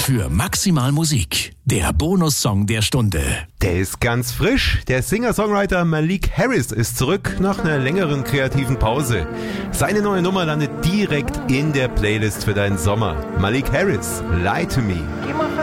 für Maximal Musik, der Bonussong der Stunde. Der ist ganz frisch. Der Singer-Songwriter Malik Harris ist zurück nach einer längeren kreativen Pause. Seine neue Nummer landet direkt in der Playlist für deinen Sommer. Malik Harris, Lie to Me.